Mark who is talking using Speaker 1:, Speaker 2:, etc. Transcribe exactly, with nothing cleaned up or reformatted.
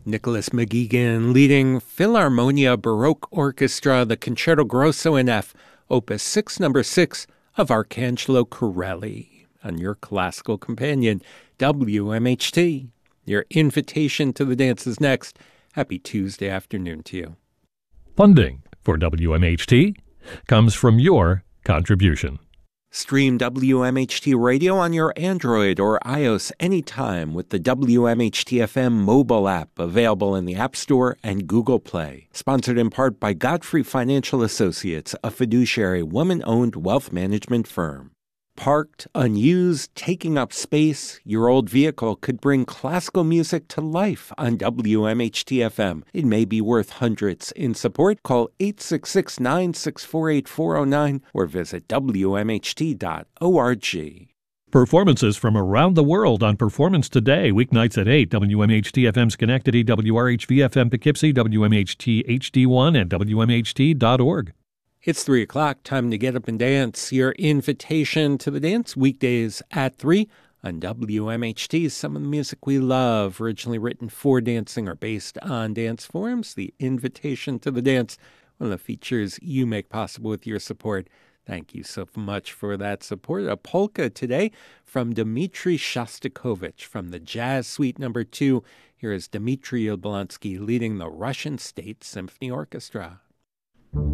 Speaker 1: Nicholas McGuigan leading Philharmonia Baroque Orchestra, the Concerto Grosso in F, Opus six, number six of Arcangelo Corelli, on your classical companion, W M H T. Your invitation to the dance is next. Happy Tuesday afternoon to you.
Speaker 2: Funding for W M H T comes from your contribution.
Speaker 1: Stream W M H T Radio on your Android or iOS anytime with the W M H T F M mobile app, available in the App Store and Google Play. Sponsored in part by Godfrey Financial Associates, a fiduciary woman-owned wealth management firm. Parked, unused, taking up space, your old vehicle could bring classical music to life on W M H T F M. It may be worth hundreds. In support, call eight six six, nine six four, eight four zero nine or visit W M H T dot org.
Speaker 2: Performances from around the world on Performance Today, weeknights at eight, W M H T F M Schenectady, W R H V F M Poughkeepsie, W M H T H D one, and W M H T dot org.
Speaker 1: It's three o'clock, time to get up and dance. Your invitation to the dance, weekdays at three on W M H T. Some of the music we love, originally written for dancing or based on dance forms. The invitation to the dance, one of the features you make possible with your support. Thank you so much for that support. A polka today from Dmitri Shostakovich from the Jazz Suite number two. Here is Dmitri Yablonsky leading the Russian State Symphony Orchestra.